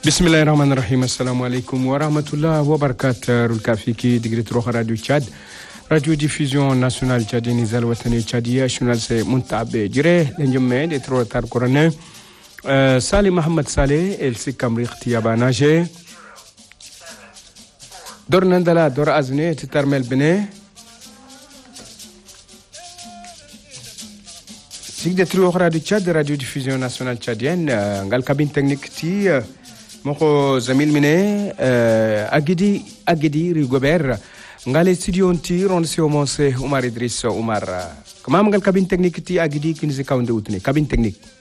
Bismillahir Rahmanir Rahim. Assalamu alaikum wa rahmatullah wa barakatuh. Rulkafiki digri troxa radio Tchad. Radio diffusion nationale tchadienne Nizal Watani Tchadia. Journal se Muntabe Jire. Lenjome de troxa tar corona. Saleh Mohamed Saleh el Sikamri Khtiabanaje. Dor Nandala Dor Azne Titarmel Bene. Sig de troxa radio Tchad radio diffusion nationale tchadienne. Ngal cabine technique ti moko zamil mine agidi Rigobert ngale studio nti ron se Omar Idriss Omar kamam ngal cabine technique ti agidi kinzi kawnde utne cabine technique